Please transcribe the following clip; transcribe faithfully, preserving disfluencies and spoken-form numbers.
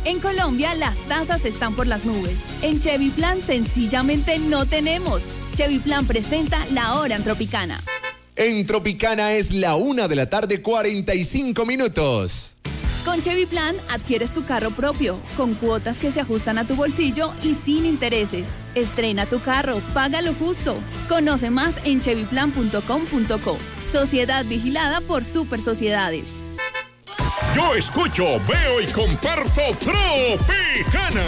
En Colombia, las tasas están por las nubes. En Chevy Plan, sencillamente no tenemos. Chevy Plan presenta La Hora en Tropicana. En Tropicana es la una de la tarde, cuarenta y cinco minutos. Con Chevy Plan adquieres tu carro propio, con cuotas que se ajustan a tu bolsillo y sin intereses. Estrena tu carro, paga lo justo. Conoce más en chevy plan punto com punto co. Sociedad vigilada por Super Sociedades. Yo escucho, veo y comparto Tropicana.